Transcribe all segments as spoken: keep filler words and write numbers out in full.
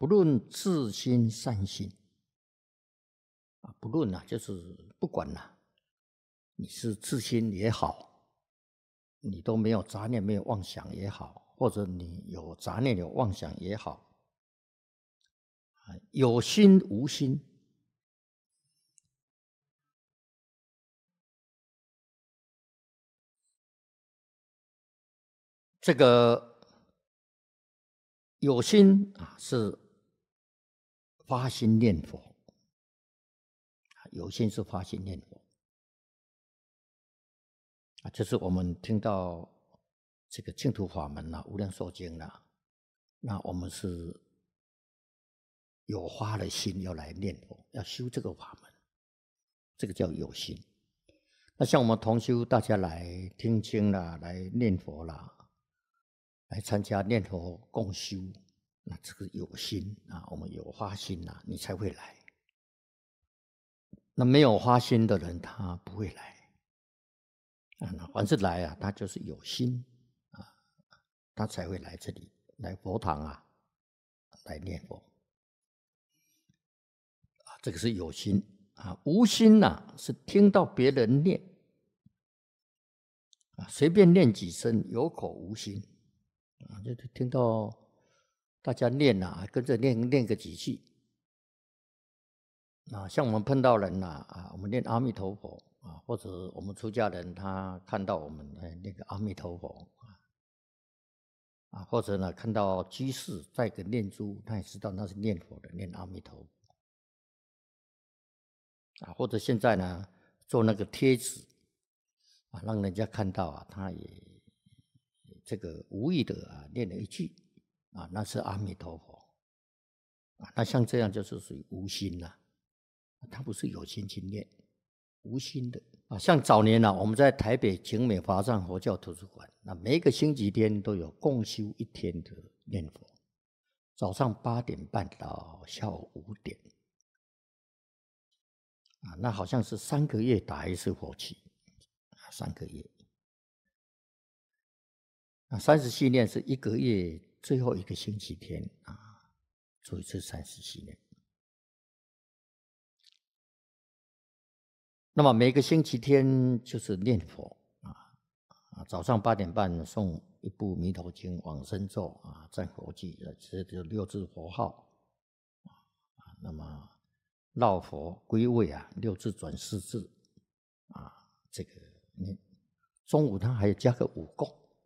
不论自心善心啊，不论啊，就是不管啊，你是自心也好，你都没有杂念、没有妄想也好，或者你有杂念、有妄想也好，有心无心。这个有心啊，是发心念佛，有心是发心念佛啊，就是我们听到这个净土法门啊，无量寿经啊，那我们是有发了心要来念佛，要修这个法门，这个叫有心。那像我们同修大家来听经啦，来念佛啦，来参加念佛共修，那这个有心啊，我们有发心啊，你才会来。那没有发心的人，他不会来啊。那凡是来啊，他就是有心啊，他才会来这里，来佛堂啊，来念佛啊。这个是有心啊，无心呐、啊，是听到别人念啊，随便念几声，有口无心啊，就听到大家念啊，跟着念念个几句啊。像我们碰到人呐 啊, 啊，我们念阿弥陀佛啊，或者我们出家人他看到我们哎那个阿弥陀佛啊，啊，或者呢看到居士带个念珠，他也知道那是念佛的，念阿弥陀佛啊。或者现在呢做那个贴纸啊，让人家看到啊，他也这个无意的啊念了一句啊，那是阿弥陀佛啊。那像这样就是属于无心呐、啊，他不是有心去念，无心的啊。像早年啊，我们在台北景美华藏佛教图书馆，那每一个星期天都有共修一天的念佛，早上八点半到下午五点啊，那好像是三个月打一次佛七啊，三个月。啊，三十系念是一个月最后一个星期天啊，做一次三十系念。那么每个星期天就是念佛啊，啊，早上八点半诵一部《弥陀经》往生咒啊，赞佛偈，这就六字佛号啊。那么绕佛归位啊，六字转四字啊，这个念。中午他还加个五供。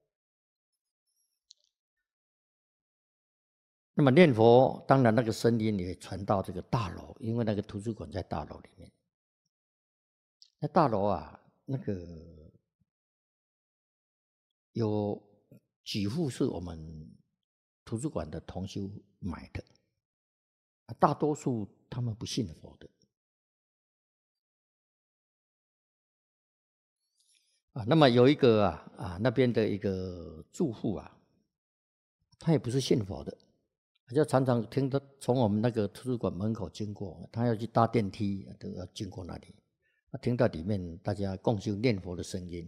那么念佛，当然那个声音也传到这个大楼，因为那个图书馆在大楼里面。那大楼啊，那个有几户是我们图书馆的同修买的，大多数他们不信佛的啊。那么有一个啊啊那边的一个住户啊，他也不是信佛的。就常常听到从我们那个图书馆门口经过，他要去搭电梯都要经过那里，听到里面大家共修念佛的声音，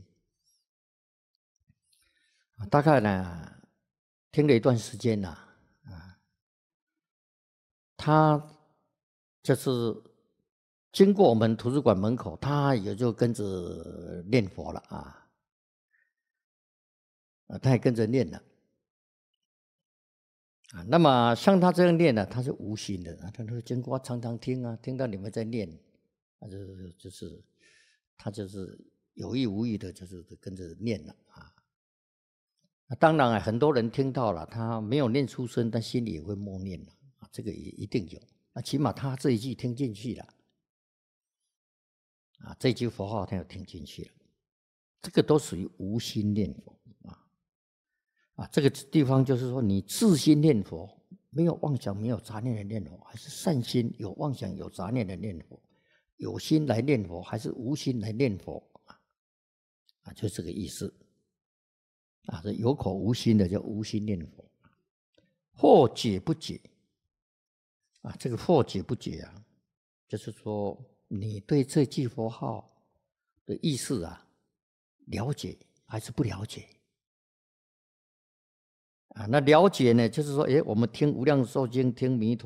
大概呢听了一段时间呢，啊，他就是经过我们图书馆门口，他也就跟着念佛了啊，啊，他也跟着念了。啊，那么像他这样念呢，他是无心的啊，他说经过常常听啊，听到你们在念，啊，就是就是他就是有意无意的，就是跟着念了啊。那当然啊，很多人听到了，他没有念出声，但心里也会默念了啊，这个也一定有。那起码他这一句听进去了，啊，这句佛号他有听进去了，这个都属于无心念佛啊。啊，这个地方就是说，你自心念佛，没有妄想、没有杂念的念佛，还是善心有妄想、有杂念的念佛，有心来念佛，还是无心来念佛啊？啊，就这个意思啊。这有口无心的叫无心念佛，或解不解啊？这个或解不解啊，就是说你对这句佛号的意思啊，了解还是不了解？ 啊，那了解呢，就是说，哎，我们听《无量寿经》，听弥陀。